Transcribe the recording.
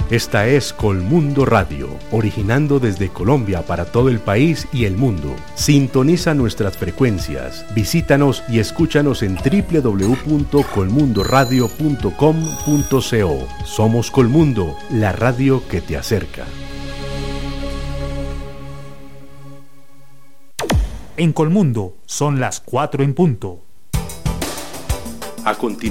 Esta es Colmundo Radio, originando desde Colombia para todo el país y el mundo. Sintoniza nuestras frecuencias, visítanos y escúchanos en www.colmundoradio.com.co. Somos Colmundo, la radio que te acerca. En Colmundo son las 4 en punto. A continuación.